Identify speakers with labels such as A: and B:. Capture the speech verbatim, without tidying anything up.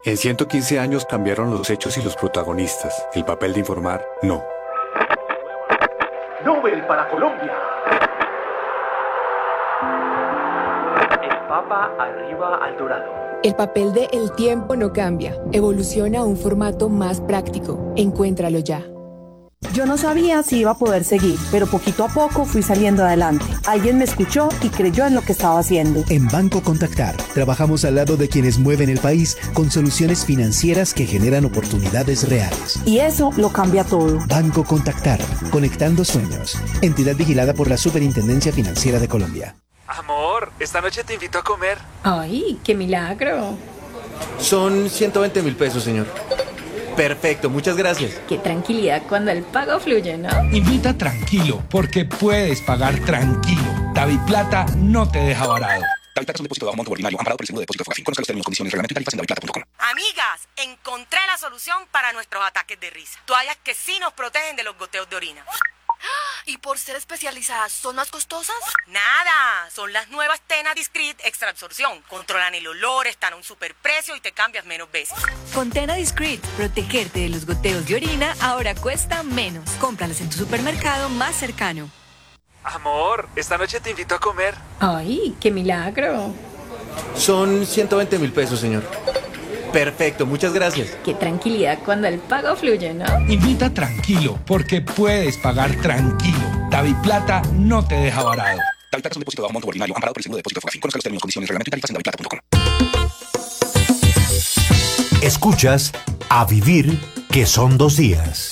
A: En ciento quince años cambiaron los hechos y los protagonistas. El papel de informar, no.
B: Nobel para Colombia. El Papa arriba al dorado.
C: El papel de El tiempo no cambia. Evoluciona a un formato más práctico. Encuéntralo ya.
D: Yo no sabía si iba a poder seguir, pero poquito a poco fui saliendo adelante. Alguien me escuchó y creyó en lo que estaba haciendo.
E: En Banco Contactar, trabajamos al lado de quienes mueven el país con soluciones financieras que generan oportunidades reales.
D: Y eso lo cambia todo.
E: Banco Contactar, conectando sueños. Entidad vigilada por la Superintendencia Financiera de Colombia.
F: Amor, esta noche te invito a comer.
G: ¡Ay, qué milagro!
F: Son ciento veinte mil pesos, señor. Perfecto, muchas gracias.
G: Qué tranquilidad cuando el pago fluye, ¿no?
H: Invita tranquilo, porque puedes pagar tranquilo. DaviPlata no te deja varado.
I: DaviPlata es un depósito de bajo monto ordinario amparado por el seguro de depósito Fogafín. Conozca los términos, condiciones, reglamento y tarifas en daviplata punto com.
J: Amigas, encontré la solución para nuestros ataques de risa. Toallas que sí nos protegen de los goteos de orina.
K: ¿Y por ser especializadas son más costosas?
J: Nada, son las nuevas Tena Discreet Extra Absorción. Controlan el olor, están a un superprecio y te cambias menos veces.
L: Con Tena Discreet, protegerte de los goteos de orina ahora cuesta menos. Cómpralas en tu supermercado más cercano.
F: Amor, esta noche te invito a comer.
G: ¡Ay, qué milagro!
F: Son ciento veinte mil pesos, señor. Perfecto, muchas gracias.
G: Qué tranquilidad cuando el pago fluye, ¿no?
H: Invita tranquilo, porque puedes pagar tranquilo. DaviPlata no te deja varado.
I: DaviPlata es un depósito de bajo monto ordinario amparado por el seguro de depósito Fogafín. Conozca los términos, condiciones, reglamento y tarifas en daviplata punto com.
M: Escuchas A Vivir, que son dos días.